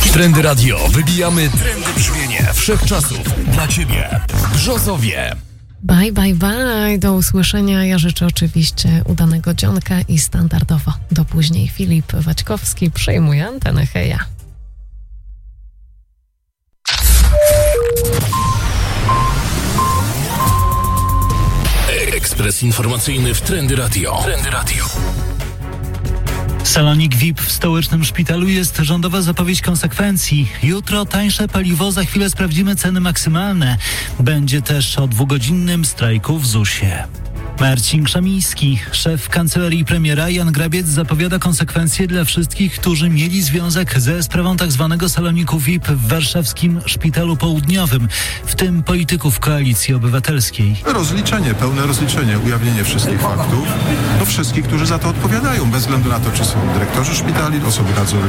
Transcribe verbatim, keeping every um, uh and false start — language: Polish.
Trendy Radio. Wybijamy trendy brzmienie wszechczasów. Dla Ciebie. Brzozowie. Bye, bye, bye. Do usłyszenia. Ja życzę oczywiście udanego dzionka i standardowo do później. Filip Waćkowski przejmuje antenę. Heja. Ekspres informacyjny w Trendy Radio. Trendy Radio. Salonik V I P w stołecznym szpitalu jest rządowa zapowiedź konsekwencji. Jutro tańsze paliwo, za chwilę sprawdzimy ceny maksymalne. Będzie też o dwugodzinnym strajku w zusie. Marcin Krzemiński, szef kancelarii premiera Jan Grabiec zapowiada konsekwencje dla wszystkich, którzy mieli związek ze sprawą tzw. saloniku V I P w warszawskim Szpitalu Południowym, w tym polityków Koalicji Obywatelskiej. Rozliczenie, pełne rozliczenie, ujawnienie wszystkich faktów do wszystkich, którzy za to odpowiadają, bez względu na to, czy są dyrektorzy szpitali, osoby nadzoru